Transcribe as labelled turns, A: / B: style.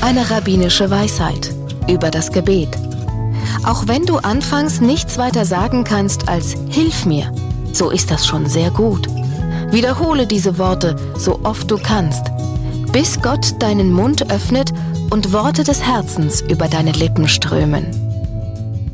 A: Eine rabbinische Weisheit über das Gebet. Auch wenn du anfangs nichts weiter sagen kannst als »Hilf mir«, so ist das schon sehr gut. Wiederhole diese Worte so oft du kannst, bis Gott deinen Mund öffnet und Worte des Herzens über deine Lippen strömen.